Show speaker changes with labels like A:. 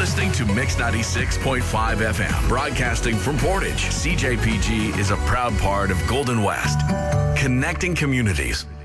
A: listening to Mix 96.5 FM, broadcasting from Portage. CJPG is a proud part of Golden West, connecting communities.